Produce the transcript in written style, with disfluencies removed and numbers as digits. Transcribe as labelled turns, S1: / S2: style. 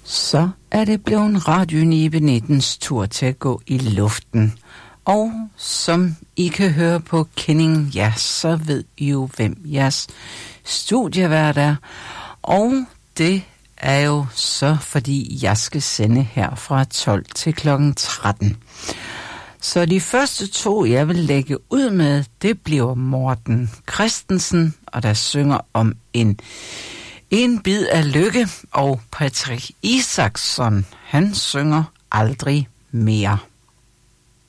S1: Så er det blevet Radio 9/19's tur til at gå i luften. Og som I kan høre på kendingen, ja, så ved I jo, hvem jeres studievært er. Og det er jo så, fordi jeg skal sende her fra 12 til kl. 13. Så de første to, jeg vil lægge ud med, det bliver Morten Christensen, og der synger om en bid af lykke, og Patrick Isaksson, han synger Aldrig mere.